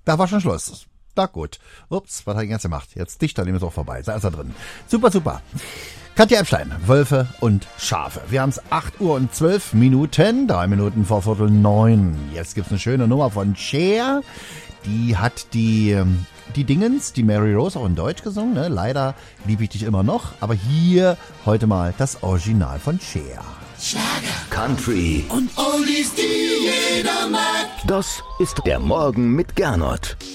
Da war schon Schluss. Na gut. Ups, was hat er jetzt gemacht? Jetzt Dichterleben ist auch vorbei. Da ist er drin. Super, super. Katja Epstein, Wölfe und Schafe. Wir haben es 8:12, 3 Minuten vor 8:45. Jetzt gibt's eine schöne Nummer von Cher. Die hat die Dingens, die Mary Rose auch in Deutsch gesungen. Ne? Leider liebe ich dich immer noch. Aber hier heute mal das Original von Cher. Schlager, Country und Oldies, die jeder mag. Das ist der Morgen mit Gernot.